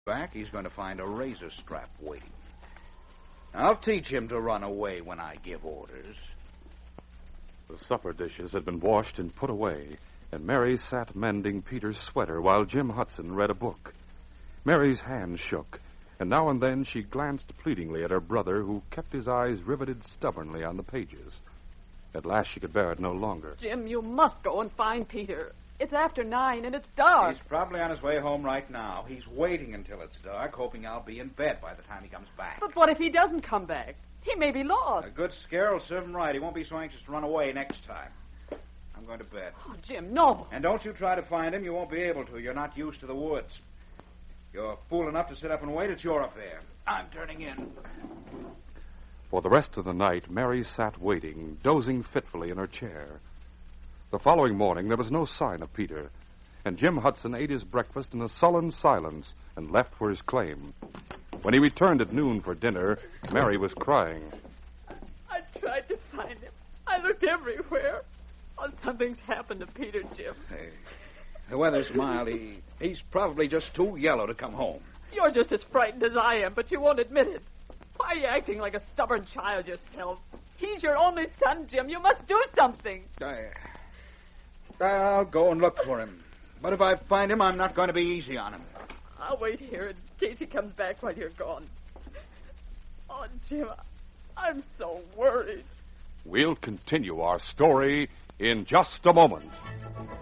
Back, he's going to find a razor strap waiting. I'll teach him to run away when I give orders. The supper dishes had been washed and put away, and Mary sat mending Peter's sweater while Jim Hudson read a book. Mary's hands shook, and now and then she glanced pleadingly at her brother, who kept his eyes riveted stubbornly on the pages. At last she could bear it no longer. Jim, you must go and find Peter. It's after 9 and it's dark. He's probably on his way home right now. He's waiting until it's dark, hoping I'll be in bed by the time he comes back. But what if he doesn't come back? He may be lost. A good scare will serve him right. He won't be so anxious to run away next time. I'm going to bed. Oh, Jim, no. And don't you try to find him. You won't be able to. You're not used to the woods. You're fool enough to sit up and wait. It's your affair. I'm turning in. For the rest of the night, Mary sat waiting, dozing fitfully in her chair. The following morning, there was no sign of Peter, and Jim Hudson ate his breakfast in a sullen silence and left for his claim. When he returned at noon for dinner, Mary was crying. I tried to find him. I looked everywhere. Oh, something's happened to Peter, Jim. Hey, the weather's mild. He's probably just too yellow to come home. You're just as frightened as I am, but you won't admit it. Why are you acting like a stubborn child yourself? He's your only son, Jim. You must do something. I'll go and look for him. But if I find him, I'm not going to be easy on him. I'll wait here in case he comes back while you're gone. Oh, Jim, I'm so worried. We'll continue our story in just a moment.